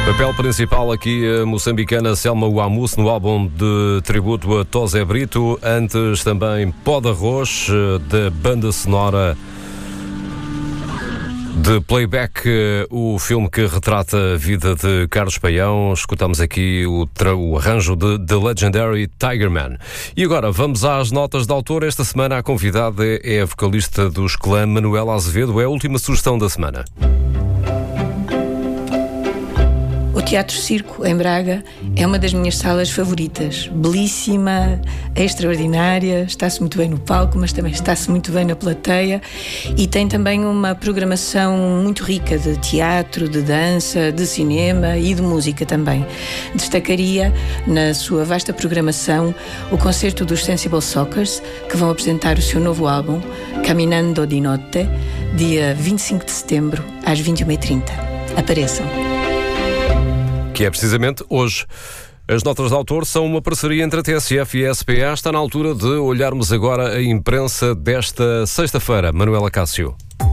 Papel principal aqui a moçambicana Selma Wamus no álbum de tributo a Tosé Brito. Antes também Pó de Arroz, da banda sonora de Playback, o filme que retrata a vida de Carlos Paião. Escutamos aqui o arranjo de The Legendary Tigerman. E agora vamos às notas de autor. Esta semana a convidada é a vocalista dos Clã, Manuela Azevedo. É a última sugestão da semana. O Teatro Circo, em Braga, é uma das minhas salas favoritas. Belíssima, é extraordinária, está-se muito bem no palco, mas também está-se muito bem na plateia, e tem também uma programação muito rica de teatro, de dança, de cinema e de música também. Destacaria, na sua vasta programação, o concerto dos Sensible Sockers, que vão apresentar o seu novo álbum, Caminando di Notte, dia 25 de setembro, às 21h30. Apareçam! Que é precisamente hoje. As notas de autor são uma parceria entre a TSF e a SPA. Está na altura de olharmos agora a imprensa desta sexta-feira. Manuela Cássio.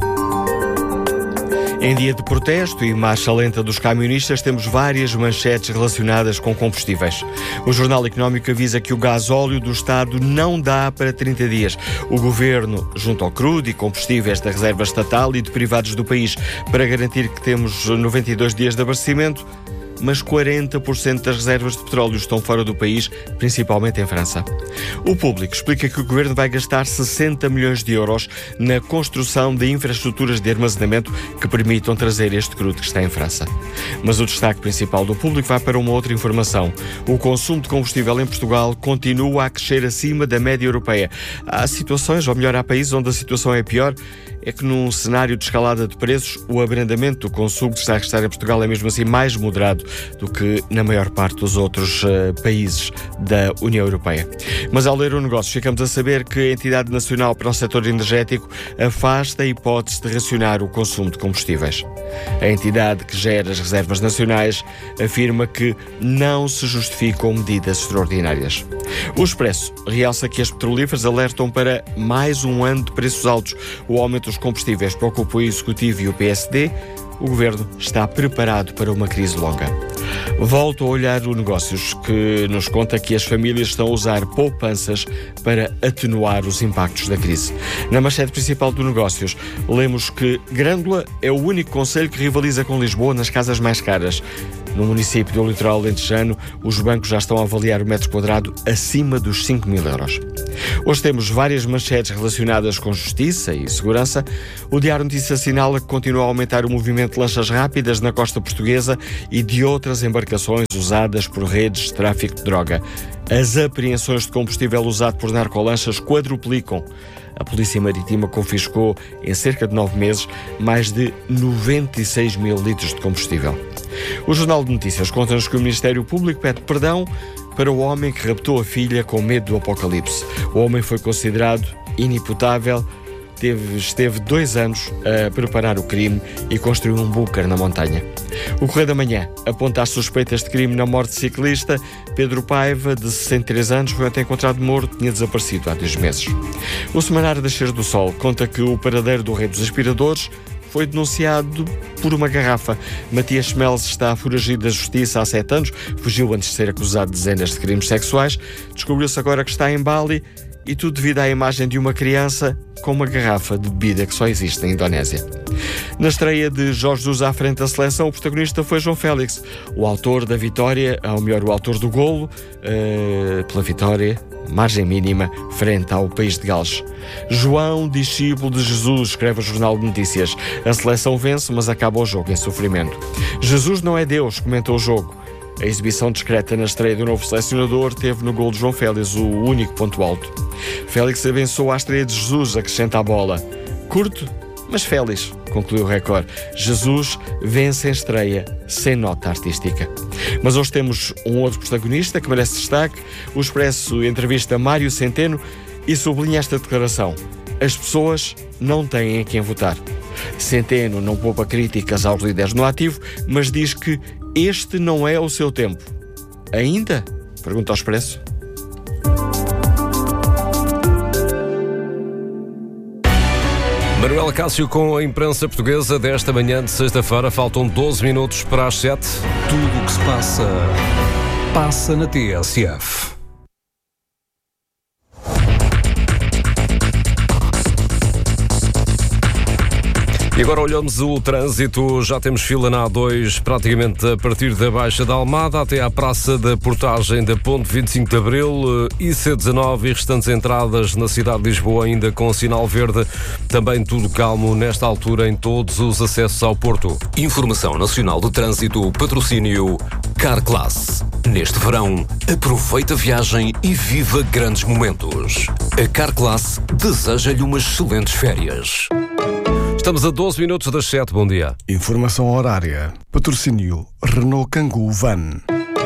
Em dia de protesto e marcha lenta dos camionistas, temos várias manchetes relacionadas com combustíveis. O Jornal Económico avisa que o gasóleo do Estado não dá para 30 dias. O Governo, junto ao crudo e combustíveis da reserva estatal e de privados do país, para garantir que temos 92 dias de abastecimento, mas 40% das reservas de petróleo estão fora do país, principalmente em França. O Público explica que o Governo vai gastar 60 milhões de euros na construção de infraestruturas de armazenamento que permitam trazer este crudo que está em França. Mas o destaque principal do Público vai para uma outra informação. O consumo de combustível em Portugal continua a crescer acima da média europeia. Há situações, ou melhor, há países onde a situação é pior. É que num cenário de escalada de preços, o abrandamento do consumo que está a restar em Portugal é mesmo assim mais moderado do que na maior parte dos outros países da União Europeia. Mas ao ler o negócio, ficamos a saber que a Entidade Nacional para o Setor Energético afasta a hipótese de racionar o consumo de combustíveis. A entidade que gera as reservas nacionais afirma que não se justificam medidas extraordinárias. O Expresso realça que as petrolíferas alertam para mais um ano de preços altos. O aumento dos combustíveis preocupa o Executivo e o PSD. O Governo está preparado para uma crise longa. Volto a olhar o Negócios, que nos conta que as famílias estão a usar poupanças para atenuar os impactos da crise. Na manchete principal do Negócios, lemos que Grândola é o único concelho que rivaliza com Lisboa nas casas mais caras. No município do litoral alentejano, os bancos já estão a avaliar o metro quadrado acima dos 5.000 euros. Hoje temos várias manchetes relacionadas com justiça e segurança. O Diário Notícias assinala que continua a aumentar o movimento de lanchas rápidas na costa portuguesa e de outras embarcações usadas por redes de tráfico de droga. As apreensões de combustível usado por narcolanchas quadruplicam. A Polícia Marítima confiscou, em cerca de 9 meses, mais de 96 mil litros de combustível. O Jornal de Notícias conta-nos que o Ministério Público pede perdão para o homem que raptou a filha com medo do apocalipse. O homem foi considerado inimputável, esteve 2 anos a preparar o crime e construiu um bunker na montanha. O Correio da Manhã aponta as suspeitas de crime na morte de ciclista. Pedro Paiva, de 63 anos, foi ontem encontrado morto, tinha desaparecido há 2 meses. O Semanário das Cheiras do Sol conta que o paradeiro do rei dos aspiradores foi denunciado por uma garrafa. Matias Schmelz está foragido da justiça há 7 anos, fugiu antes de ser acusado de dezenas de crimes sexuais. Descobriu-se agora que está em Bali, e tudo devido à imagem de uma criança com uma garrafa de bebida que só existe na Indonésia. Na estreia de Jorge Jesus à frente da seleção, o protagonista foi João Félix, o autor da vitória, ou melhor, o autor do golo, pela vitória, margem mínima, frente ao país de Gales. João, discípulo de Jesus, escreve o Jornal de Notícias. A seleção vence, mas acaba o jogo em sofrimento. Jesus não é Deus, comenta o jogo. A exibição discreta na estreia do novo selecionador teve no gol de João Félix o único ponto alto. Félix abençoou a estreia de Jesus, acrescenta a bola. Curto, mas Félix, concluiu o Record. Jesus vence em estreia, sem nota artística. Mas hoje temos um outro protagonista que merece destaque. O Expresso entrevista Mário Centeno e sublinha esta declaração: as pessoas não têm em quem votar. Centeno não poupa críticas aos líderes no ativo, mas diz que este não é o seu tempo. Ainda? Pergunta ao Expresso. Manuel Cássio com a imprensa portuguesa desta manhã de sexta-feira. Faltam 12 minutos para as 7. Tudo o que se passa, passa na TSF. E agora olhamos o trânsito. Já temos fila na A2, praticamente a partir da Baixa da Almada até à Praça da Portagem da Ponte 25 de Abril, IC19 e restantes entradas na cidade de Lisboa ainda com sinal verde. Também tudo calmo nesta altura em todos os acessos ao Porto. Informação Nacional de Trânsito, patrocínio Carclass. Neste verão, aproveita a viagem e viva grandes momentos. A Carclass deseja-lhe umas excelentes férias. Estamos a 12 minutos das 7. Bom dia. Informação horária. Patrocínio Renault Kangoo Van.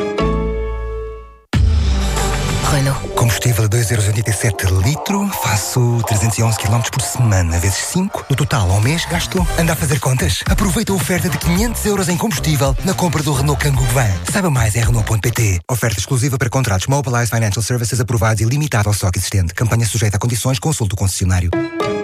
Renault. Combustível a 2,87 litro. Faço 311 km por semana, vezes 5. No total, ao mês, gasto. Anda a fazer contas? Aproveita a oferta de 500 euros em combustível na compra do Renault Kangoo Van. Saiba mais em Renault.pt. Oferta exclusiva para contratos Mobilize Financial Services aprovados e limitada ao estoque existente. Campanha sujeita a condições. Consulte o concessionário.